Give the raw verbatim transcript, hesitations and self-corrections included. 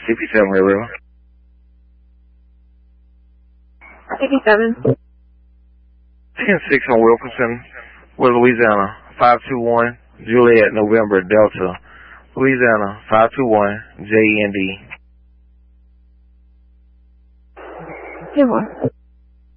C P seven River. C P seven. ten six on Wilkinson, with Louisiana. five two one, Juliet, November, Delta. Louisiana, five two one, J E N D. Two more.